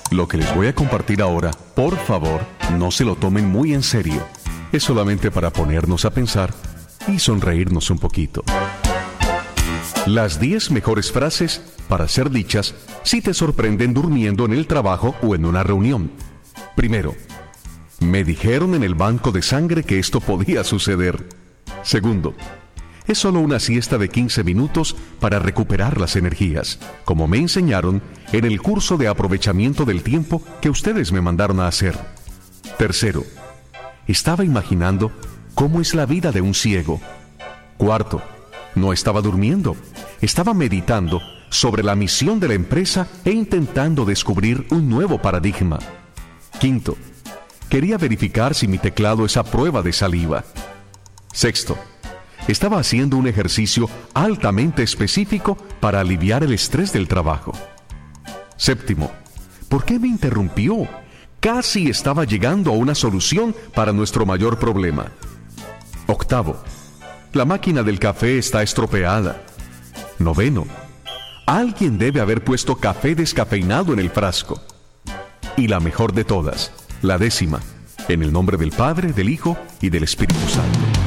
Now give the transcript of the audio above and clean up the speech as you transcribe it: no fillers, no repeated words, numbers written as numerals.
Lo que les voy a compartir ahora, por favor, no se lo tomen muy en serio. Es solamente para ponernos a pensar y sonreírnos un poquito. Las 10 mejores frases para ser dichas si te sorprenden durmiendo en el trabajo o en una reunión. Primero, me dijeron en el banco de sangre que esto podía suceder. Segundo, es solo una siesta de 15 minutos para recuperar las energías, como me enseñaron en el curso de aprovechamiento del tiempo que ustedes me mandaron a hacer. Tercero, estaba imaginando cómo es la vida de un ciego. Cuarto, no estaba durmiendo, estaba meditando sobre la misión de la empresa e intentando descubrir un nuevo paradigma. Quinto, quería verificar si mi teclado es a prueba de saliva. Sexto, estaba haciendo un ejercicio altamente específico para aliviar el estrés del trabajo. Séptimo, ¿por qué me interrumpió? Casi estaba llegando a una solución para nuestro mayor problema. Octavo, la máquina del café está estropeada. Noveno, alguien debe haber puesto café descafeinado en el frasco. Y la mejor de todas, la décima, en el nombre del Padre, del Hijo y del Espíritu Santo.